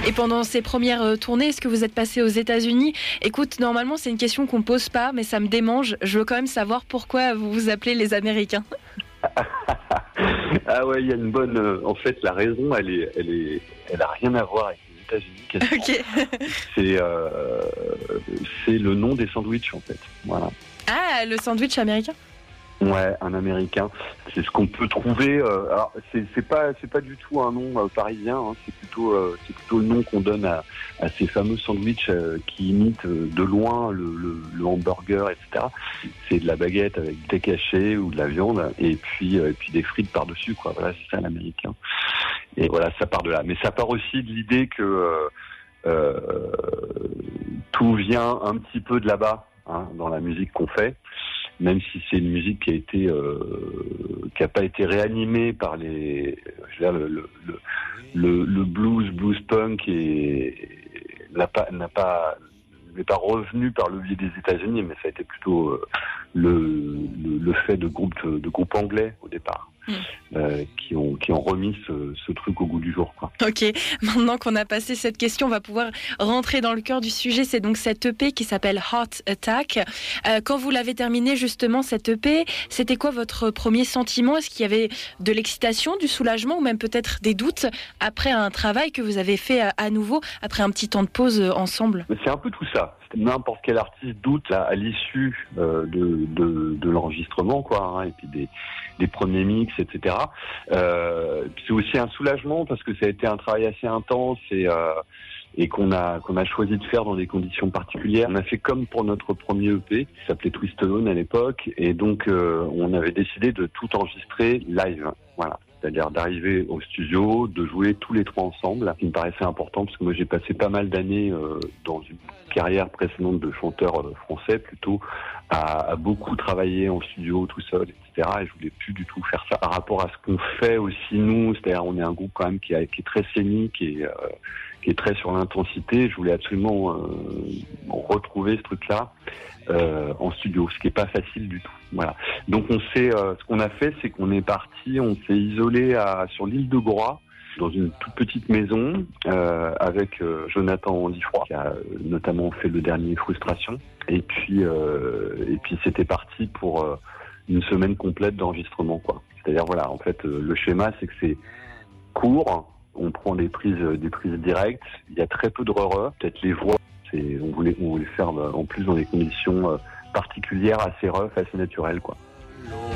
Et pendant ces premières tournées, est-ce que vous êtes passé aux États-Unis? Écoute, normalement, c'est une question qu'on pose pas, mais ça me démange. Je veux quand même savoir pourquoi vous vous appelez les Américains. Ah ouais, il y a une bonne. En fait, la raison, elle a rien à voir avec les États-Unis. Ok. C'est le nom des sandwichs en fait. Voilà. Ah, le sandwich américain? Ouais, un américain. C'est ce qu'on peut trouver. Alors, c'est pas du tout un nom parisien. Hein, c'est plutôt le nom qu'on donne à ces fameux sandwichs qui imitent de loin le hamburger, etc. C'est de la baguette avec du thé caché ou de la viande et puis des frites par dessus, quoi. Voilà, c'est ça l'américain. Et voilà, ça part de là. Mais ça part aussi de l'idée que tout vient un petit peu de là-bas, hein, dans la musique qu'on fait. Même si c'est une musique qui a pas été réanimée par le blues punk et n'est pas revenu par le biais des États-Unis, mais ça a été plutôt le fait de groupes anglais au départ. Qui ont remis ce truc au goût du jour, quoi. Ok, maintenant qu'on a passé cette question, on va pouvoir rentrer dans le cœur du sujet. C'est donc cette EP qui s'appelle Heart Attack. Quand vous l'avez terminée, justement, cette EP, c'était quoi votre premier sentiment? Est-ce qu'il y avait de l'excitation, du soulagement ou même peut-être des doutes après un travail que vous avez fait à nouveau, après un petit temps de pause ensemble? C'est un peu tout ça. N'importe quel artiste doute à l'issue de l'enregistrement, quoi, hein, et puis des premiers mix, etc. C'est aussi un soulagement parce que ça a été un travail assez intense et qu'on a choisi de faire dans des conditions particulières. On a fait comme pour notre premier EP, qui s'appelait Twist Alone à l'époque, et donc on avait décidé de tout enregistrer live. Voilà. C'est-à-dire d'arriver au studio, de jouer tous les trois ensemble, ce qui me paraissait important parce que moi j'ai passé pas mal d'années dans une carrière précédente de chanteur français plutôt à beaucoup travailler en studio tout seul, etc. Et je voulais plus du tout faire ça par rapport à ce qu'on fait aussi nous, c'est-à-dire on est un groupe quand même qui est très scénique et qui est très sur l'intensité. Je voulais absolument retrouver ce truc-là en studio, ce qui est pas facile du tout. Voilà. Donc ce qu'on a fait, c'est qu'on est parti, on s'est isolé sur l'île de Groix, dans une toute petite maison, avec Jonathan Andifroy, qui a notamment fait le dernier Frustration. Et puis c'était parti pour une semaine complète d'enregistrement, quoi. C'est-à-dire, voilà, en fait, le schéma, c'est que c'est court, on prend des prises directes, il y a très peu de re-re, peut-être les voix, on voulait faire en plus dans des conditions particulières, assez rough, assez naturelles, quoi.